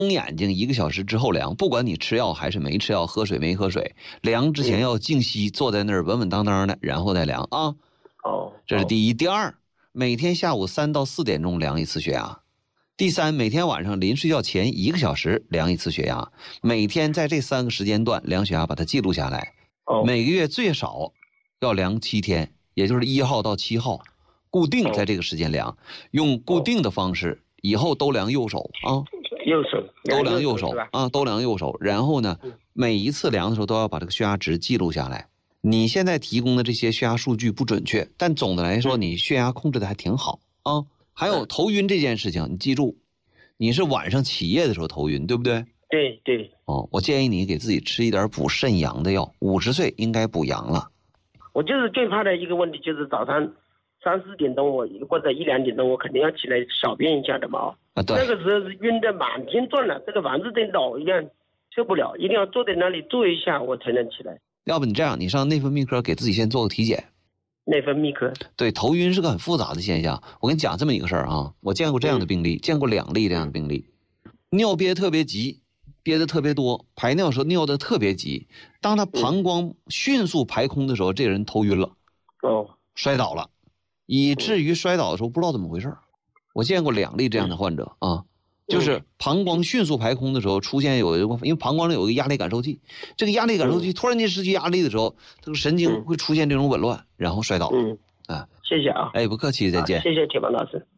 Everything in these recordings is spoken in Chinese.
眼睛1个小时之后量，不管你吃药还是没吃药，喝水没喝水，量之前要静息，坐在那儿稳稳当当的，然后再量啊。这是第一。第二，每天下午3到4点钟量一次血压。第三，每天晚上临睡觉前1个小时量一次血压，每天在这3个时间段量血压，把它记录下来。每个月最少要量7天，也就是1号到7号，固定在这个时间量，用固定的方式，以后都量右手啊。 右手都量右手啊，都量右手。然后呢，每一次量的时候都要把这个血压值记录下来。你现在提供的这些血压数据不准确，但总的来说你血压控制的还挺好啊。还有头晕这件事情，你记住，你是晚上起夜的时候头晕，对不对？ 对。 我建议你给自己吃一点补肾阳的药，50岁应该补阳了。 我就是最怕的一个问题，就是早上3、4点钟或者1、2点钟，我肯定要起来小便一下的嘛。 对。 那个时候是晕得满天转了，这个房子跟老一样，受不了，一定要坐在那里坐一下我才能起来。 要不你这样，你上内分泌科给自己先做个体检。 内分泌科。对， 头晕是个很复杂的现象。我跟你讲这么一个事儿啊，我见过这样的病例，见过2例这样的病例，尿憋特别急，憋得特别多，排尿时候尿得特别急，当他膀胱迅速排空的时候，这个人头晕了，摔倒了，以至于摔倒的时候不知道怎么回事。我见过2例这样的患者啊，就是膀胱迅速排空的时候出现因为膀胱里有一个压力感受器，这个压力感受器突然间失去压力的时候，这个神经会出现这种紊乱，然后摔倒了。 谢谢啊。 不客气，再见。 谢谢铁棒老师。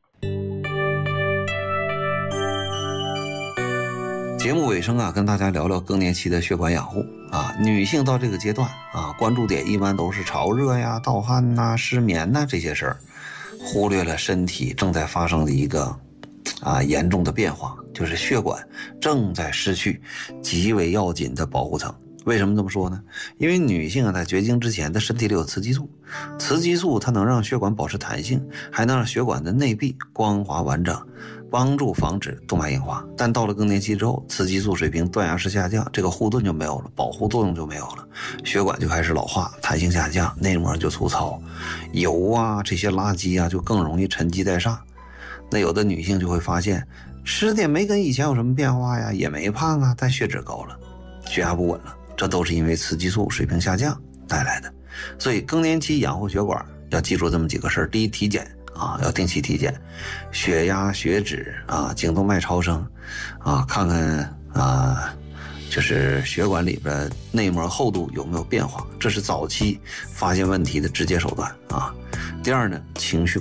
节目尾声啊，跟大家聊聊更年期的血管养护啊。女性到这个阶段啊，关注点一般都是潮热呀、盗汗呐、失眠呐这些事儿，忽略了身体正在发生的一个严重的变化，就是血管正在失去极为要紧的保护层。为什么这么说呢？因为女性在绝经之前的身体里有雌激素，雌激素它能让血管保持弹性，还能让血管的内壁光滑完整，帮助防止动脉硬化。但到了更年期之后，雌激素水平断崖式下降，这个护盾就没有了，保护作用就没有了，血管就开始老化，弹性下降，内膜就粗糙，油啊这些垃圾啊就更容易沉积在上。那有的女性就会发现，吃的也没跟以前有什么变化呀，也没胖啊，但血脂高了，血压不稳了，这都是因为雌激素水平下降带来的。所以更年期养护血管要记住这么几个事儿：第一，体检啊，要定期体检，血压、血脂啊、颈动脉超声啊，看看就是血管里边内膜厚度有没有变化，这是早期发现问题的直接手段啊。第二呢，情绪